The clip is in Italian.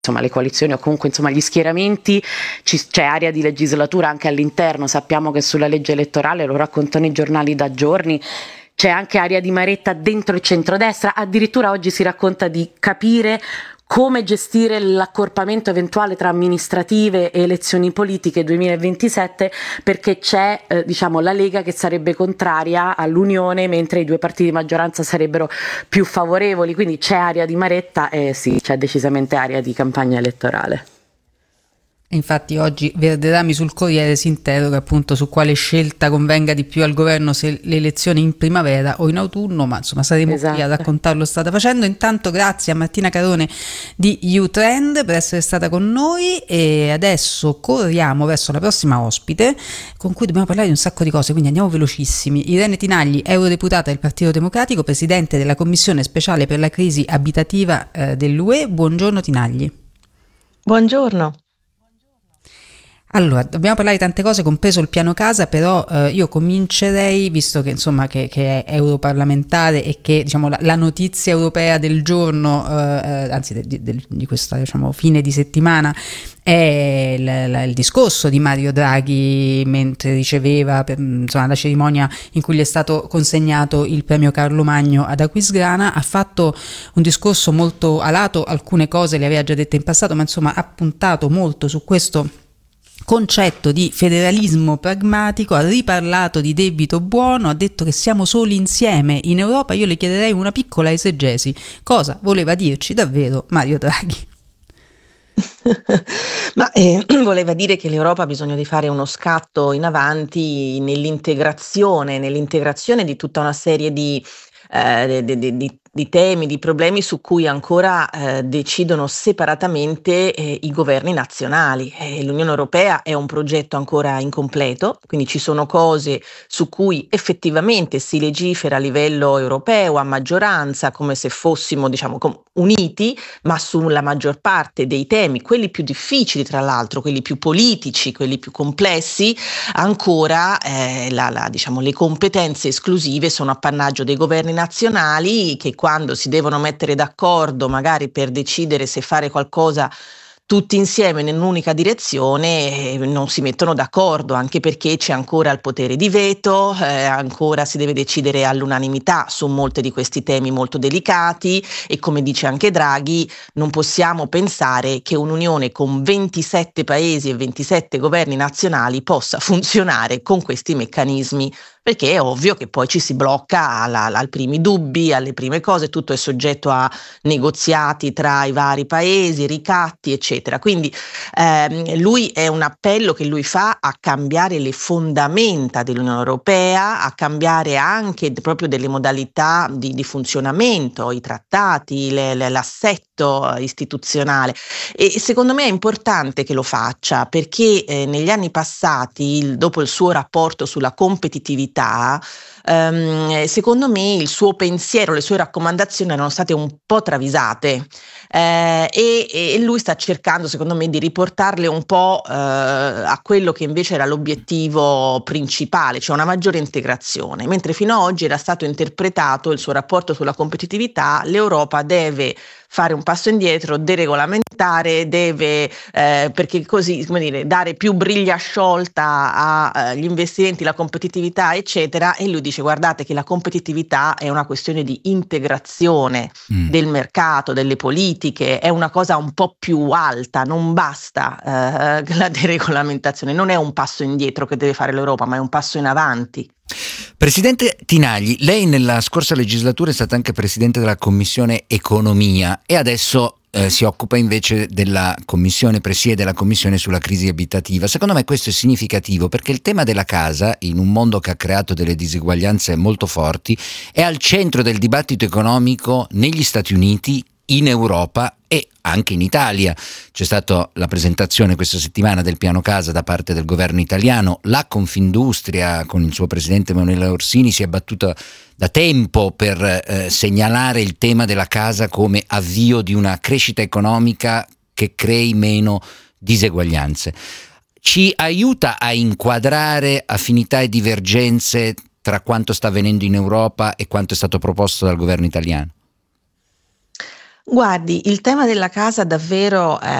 insomma le coalizioni o comunque insomma gli schieramenti, c'è area di legislatura anche all'interno. Sappiamo che sulla legge elettorale, lo raccontano i giornali da giorni, c'è anche area di maretta dentro il centrodestra. Addirittura oggi si racconta di capire come gestire l'accorpamento eventuale tra amministrative e elezioni politiche 2027, perché c'è la Lega che sarebbe contraria all'unione, mentre i due partiti di maggioranza sarebbero più favorevoli. Quindi c'è area di maretta e sì, c'è decisamente area di campagna elettorale. Infatti oggi Verderami sul Corriere si interroga appunto su quale scelta convenga di più al governo, se le elezioni in primavera o in autunno, ma insomma saremo qui a raccontarlo strada facendo. Intanto grazie a Martina Carone di U-Trend per essere stata con noi, e adesso corriamo verso la prossima ospite con cui dobbiamo parlare di un sacco di cose, quindi andiamo velocissimi. Irene Tinagli, eurodeputata del Partito Democratico, presidente della Commissione speciale per la crisi abitativa dell'UE. Buongiorno Tinagli. Buongiorno. Allora, dobbiamo parlare di tante cose, compreso il piano casa, però io comincerei, visto che insomma che è europarlamentare e che diciamo la notizia europea del giorno, anzi di questa fine di settimana, è il discorso di Mario Draghi mentre riceveva la cerimonia in cui gli è stato consegnato il premio Carlo Magno ad Aquisgrana. Ha fatto un discorso molto alato, alcune cose le aveva già dette in passato, ma insomma ha puntato molto su questo concetto di federalismo pragmatico, ha riparlato di debito buono, ha detto che siamo soli insieme in Europa. Io le chiederei una piccola esegesi: cosa voleva dirci davvero Mario Draghi? Ma voleva dire che l'Europa ha bisogno di fare uno scatto in avanti nell'integrazione di tutta una serie di temi, di problemi su cui ancora decidono separatamente i governi nazionali. L'Unione Europea è un progetto ancora incompleto, quindi ci sono cose su cui effettivamente si legifera a livello europeo a maggioranza, come se fossimo uniti, ma sulla maggior parte dei temi, quelli più difficili tra l'altro, quelli più politici, quelli più complessi, ancora le competenze esclusive sono appannaggio dei governi nazionali, che quando si devono mettere d'accordo magari per decidere se fare qualcosa tutti insieme in un'unica direzione non si mettono d'accordo, anche perché c'è ancora il potere di veto, ancora si deve decidere all'unanimità su molti di questi temi molto delicati, e come dice anche Draghi non possiamo pensare che un'unione con 27 paesi e 27 governi nazionali possa funzionare con questi meccanismi, perché è ovvio che poi ci si blocca ai primi dubbi, alle prime cose, tutto è soggetto a negoziati tra i vari paesi, ricatti, eccetera. Quindi lui è un appello che lui fa a cambiare le fondamenta dell'Unione Europea, a cambiare anche proprio delle modalità di funzionamento, i trattati, l'assetto istituzionale, e secondo me è importante che lo faccia, perché negli anni passati, dopo il suo rapporto sulla competitività, secondo me il suo pensiero, le sue raccomandazioni erano state un po' travisate, e lui sta cercando secondo me di riportarle un po' a quello che invece era l'obiettivo principale, cioè una maggiore integrazione, mentre fino ad oggi era stato interpretato il suo rapporto sulla competitività: l'Europa deve fare un passo indietro, deregolamentare, deve perché così, dare più briglia sciolta agli investimenti, la competitività, eccetera. E lui dice: guardate che la competitività è una questione di integrazione del mercato, delle politiche, è una cosa un po' più alta, non basta la deregolamentazione, non è un passo indietro che deve fare l'Europa, ma è un passo in avanti. Presidente Tinagli, lei nella scorsa legislatura è stata anche presidente della Commissione Economia e adesso si occupa invece della commissione, presiede la commissione sulla crisi abitativa. Secondo me questo è significativo, perché il tema della casa, in un mondo che ha creato delle diseguaglianze molto forti, è al centro del dibattito economico negli Stati Uniti, in Europa e anche in Italia. C'è stata la presentazione questa settimana del piano casa da parte del governo italiano. La Confindustria, con il suo presidente Emanuele Orsini, si è battuta da tempo per segnalare il tema della casa come avvio di una crescita economica che crei meno diseguaglianze. Ci aiuta a inquadrare affinità e divergenze tra quanto sta avvenendo in Europa e quanto è stato proposto dal governo italiano? Guardi, il tema della casa davvero